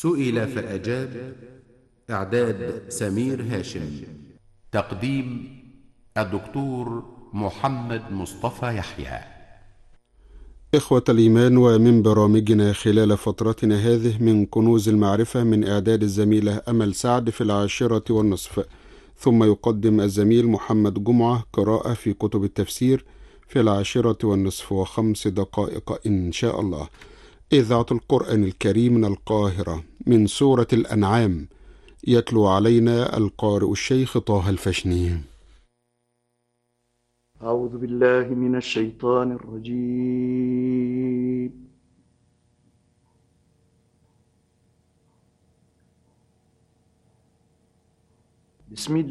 سئل فأجاب. إعداد سمير هاشم. تقديم الدكتور محمد مصطفى يحيى. إخوة الإيمان، ومن برامجنا خلال فترتنا هذه من كنوز المعرفة من إعداد الزميلة أمل سعد في 10:30، ثم يقدم الزميل محمد جمعة قراءة في كتب التفسير في 10:30 وخمس دقائق إن شاء الله. إذاعة القرآن الكريم من القاهرة من سورة الأنعام، يتلو علينا القارئ الشيخ طه الفشني. أعوذ بالله من الشيطان الرجيم. بسم